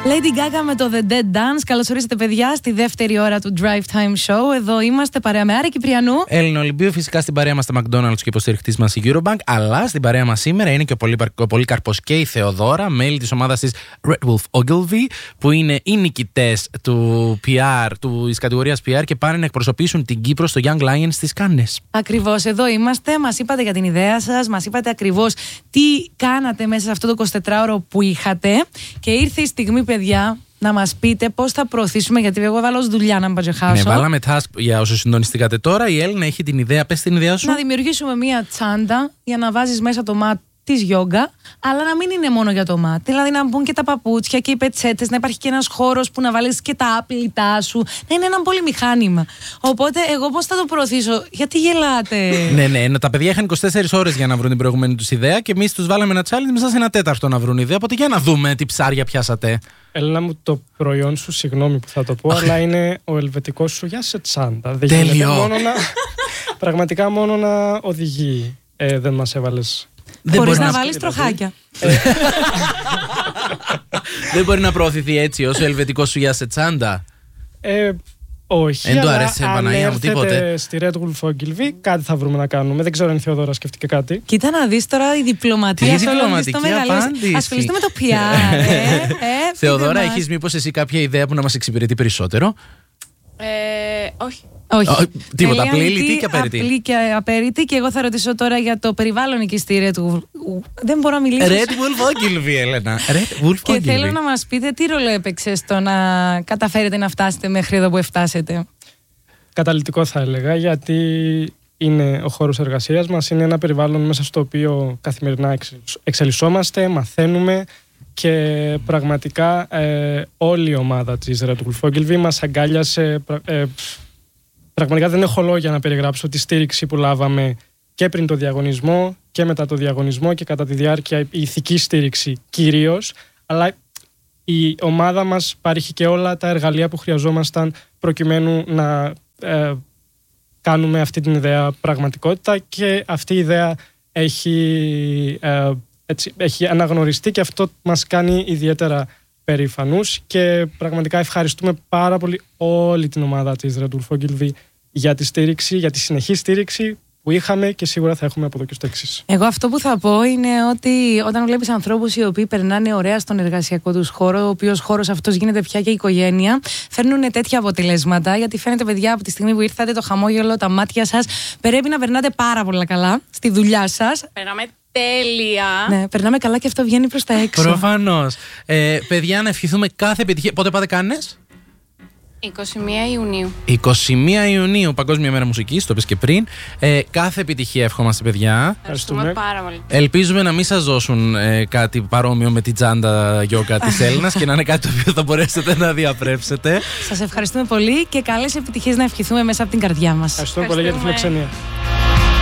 Lady Gaga με το The Dead Dance. Καλώς ορίσατε, παιδιά, στη δεύτερη ώρα του Drive Time Show. Εδώ είμαστε παρέα με Άρη Κυπριανού. Έλληνο Ολυμπίου, φυσικά στην παρέα μας τα McDonald's και υποστηριχτής μας η Eurobank. Αλλά στην παρέα μας σήμερα είναι και ο Πολύκαρπος και η Θεοδώρα, μέλη της ομάδας της Red Wolf Ogilvy, που είναι οι νικητές του PR, της κατηγορίας PR και πάνε να εκπροσωπήσουν την Κύπρο στο Young Lions στις Κάννες. Ακριβώς, εδώ είμαστε. Μας είπατε για την ιδέα σας, μας είπατε ακριβώς τι κάνατε μέσα σε αυτό το 24ωρο που είχατε. Και ήρθε η στιγμή, παιδιά, να μας πείτε πώς θα προωθήσουμε, γιατί εγώ έβαλα ως δουλειά να μην πατζεχάσω. Ναι, βάλαμε task για όσους συντονιστήκατε τώρα. Η Έλληνα έχει την ιδέα, πες την ιδέα σου. Να δημιουργήσουμε μία τσάντα για να βάζεις μέσα το mat της γιόγκα, αλλά να μην είναι μόνο για το mat. Δηλαδή να μπουν και τα παπούτσια και οι πετσέτες, να υπάρχει και ένας χώρος που να βάλεις και τα άπλητά σου. Να είναι ένα πολύ μηχάνημα. Οπότε, εγώ πώς θα το προωθήσω, γιατί γελάτε? Ναι, τα παιδιά είχαν 24 ώρες για να βρουν την προηγούμενη τους ιδέα και εμείς τους βάλαμε ένα challenge μέσα σε ένα τέταρτο να βρουν ιδέα. Οπότε για να δούμε τι ψάρια πιάσατε. Έλληνα μου, το προϊόν σου, συγγνώμη που θα το πω, αλλά είναι ο ελβετικός σου για σε τσάντα. Δεν τέλειο. Μόνο πραγματικά μόνο να οδηγεί. Δεν μας έβαλες. Χωρίς να βάλεις τροχάκια. Δεν μπορεί να προωθηθεί έτσι ως ο ελβετικός σου για σε τσάντα. Όχι. Δεν του αρέσει, Παναγία μου, τίποτε. Αν έρθετε στη Red Wolf Ogilvy, κάτι θα βρούμε να κάνουμε. Δεν ξέρω αν η Θεοδώρα σκέφτηκε κάτι. Κοίτα να δεις τώρα η διπλωματία. Η διπλωματική απάντηση. Ασχολείστε με το PR. Θεοδώρα, έχεις μήπως εσύ κάποια ιδέα που να μας εξυπηρετεί περισσότερο? Όχι. Τίποτα, απλή, λιτή και απέριτη. Απλή και απέριτη. Και εγώ θα ρωτήσω τώρα για το περιβάλλον εκεί στη Red Wolf. Δεν μπορώ να μιλήσω. Red Wolf Ogilvy, Έλενα. Red Wolf Και Ogilvy. θέλω να μας πείτε τι ρόλο έπαιξε στο να καταφέρετε να φτάσετε μέχρι εδώ που φτάσετε. Καταλυτικό θα έλεγα, γιατί είναι ο χώρος εργασίας μας. Είναι ένα περιβάλλον μέσα στο οποίο καθημερινά εξελισσόμαστε, μαθαίνουμε. Και πραγματικά όλη η ομάδα της Red Wolf Ogilvy μας αγκάλιασε. Πραγματικά δεν έχω λόγια να περιγράψω τη στήριξη που λάβαμε και πριν το διαγωνισμό και μετά το διαγωνισμό και κατά τη διάρκεια, η ηθική στήριξη κυρίως, αλλά η ομάδα μας παρήχε και όλα τα εργαλεία που χρειαζόμασταν προκειμένου να κάνουμε αυτή την ιδέα πραγματικότητα, και αυτή η ιδέα έχει αναγνωριστεί και αυτό μας κάνει ιδιαίτερα περήφανους, και πραγματικά ευχαριστούμε πάρα πολύ όλη την ομάδα της Red Wolf Ogilvy για τη στήριξη, για τη συνεχή στήριξη που είχαμε και σίγουρα θα έχουμε από εδώ και στο εξής. Εγώ αυτό που θα πω είναι ότι όταν βλέπεις ανθρώπους οι οποίοι περνάνε ωραία στον εργασιακό τους χώρο, ο οποίος χώρος αυτός γίνεται πια και οικογένεια, φέρνουν τέτοια αποτελέσματα, γιατί φαίνεται, παιδιά, από τη στιγμή που ήρθατε, το χαμόγελο, τα μάτια σας, πρέπει να περνάτε πάρα πολύ καλά στη δουλειά σας. Περνάμε τέλεια. Ναι, περνάμε καλά και αυτό βγαίνει προς τα έξω. Προφανώς. Παιδιά, να ευχηθούμε κάθε επιτυχία. Πότε πάτε Κάννες? 21 Ιουνίου. 21 Ιουνίου, Παγκόσμια Μέρα Μουσικής, το είπες και πριν. Κάθε επιτυχία ευχόμαστε, παιδιά. Ευχαριστούμε πάρα πολύ. Ελπίζουμε να μην σας δώσουν κάτι παρόμοιο με την τσάντα γιόγκα της Έλληνας και να είναι κάτι το οποίο θα μπορέσετε να διαπρέψετε. Σας ευχαριστούμε πολύ και καλές επιτυχίες να ευχηθούμε μέσα από την καρδιά μας. Ευχαριστούμε πολύ για τη φιλοξενία.